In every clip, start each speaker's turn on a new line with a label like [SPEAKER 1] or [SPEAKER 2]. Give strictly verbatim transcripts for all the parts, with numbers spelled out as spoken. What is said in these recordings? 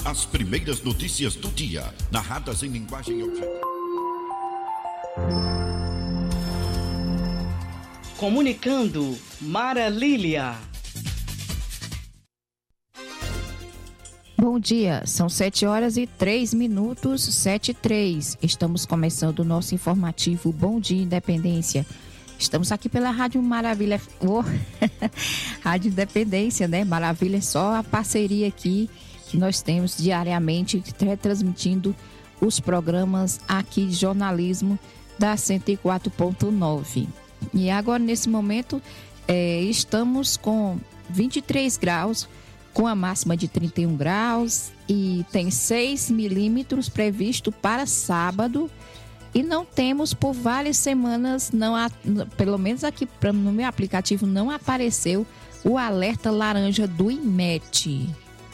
[SPEAKER 1] As primeiras notícias do dia, narradas em linguagem objetiva.
[SPEAKER 2] Comunicando, Mara Lília.
[SPEAKER 3] Bom dia, são sete horas e três minutos, sete e três. Estamos começando o nosso informativo Bom Dia Independência. Estamos aqui pela Rádio Maravilha, oh, Rádio Independência, né? Maravilha, só a parceria aqui que nós temos diariamente, transmitindo os programas aqui de jornalismo da cento e quatro ponto nove. E agora, nesse momento, é, estamos com vinte e três graus, com a máxima de trinta e um graus, e tem seis milímetros previsto para sábado. E não temos por várias semanas, não há, pelo menos aqui no meu aplicativo, não apareceu o alerta laranja do IMET.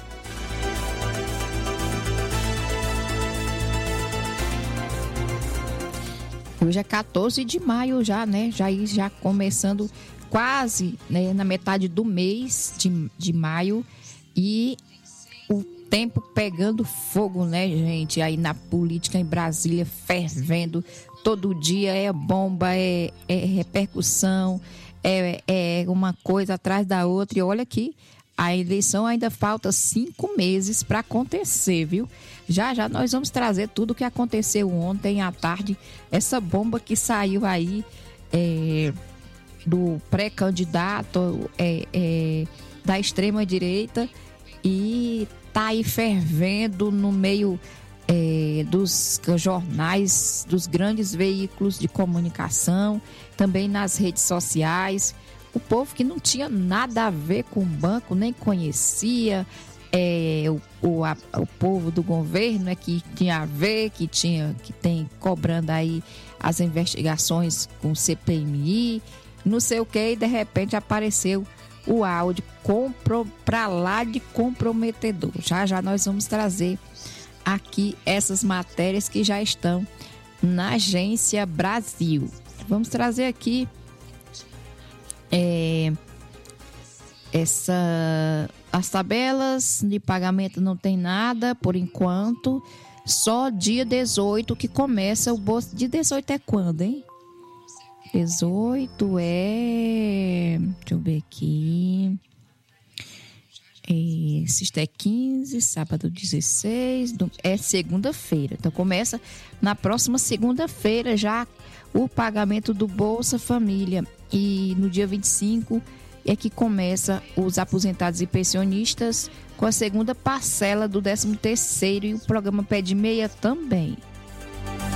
[SPEAKER 3] Hoje é quatorze de maio já, né? Já, já começando quase, né, na metade do mês de, de maio. E o tempo pegando fogo, né, gente? Aí na política em Brasília, fervendo. Todo dia é bomba, é, é repercussão, é, é uma coisa atrás da outra. E olha aqui, a eleição ainda falta cinco meses para acontecer, viu? Já já nós vamos trazer tudo o que aconteceu ontem à tarde. Essa bomba que saiu aí é, do pré-candidato é, é, da extrema-direita e tá aí fervendo no meio é, dos jornais, dos grandes veículos de comunicação, também nas redes sociais. O povo que não tinha nada a ver com o banco, nem conhecia é, o, o, a, o povo do governo, é, que tinha a ver, que, tinha, que tem cobrando aí as investigações com o C P M I, não sei o que, e de repente apareceu o áudio para lá de comprometedor. Já já nós vamos trazer aqui essas matérias que já estão na Agência Brasil. Vamos trazer aqui é, essa, as tabelas de pagamento. Não tem nada por enquanto, só dia dezoito que começa o bolso. Dia dezoito é quando, hein? dezoito é... Deixa eu ver aqui. É, sexta é quinze, sábado dezesseis, é segunda-feira. Então começa na próxima segunda-feira já o pagamento do Bolsa Família. E no dia vinte e cinco é que começa os aposentados e pensionistas com a segunda parcela do décimo terceiro e o programa Pé de Meia também.